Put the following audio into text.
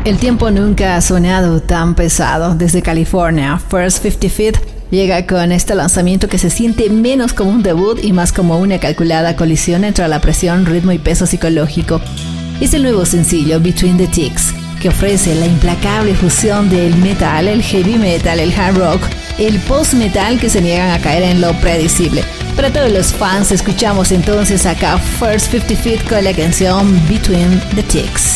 El tiempo nunca ha sonado tan pesado. Desde California, First 50 Feet llega con este lanzamiento que se siente menos como un debut y más como una calculada colisión entre la presión, ritmo y peso psicológico. Es el nuevo sencillo Between the Ticks, que ofrece la implacable fusión del metal, el heavy metal, el hard rock, el post-metal que se niegan a caer en lo predecible. Para todos los fans, escuchamos entonces acá First 50 Feet con la canción Between the Ticks.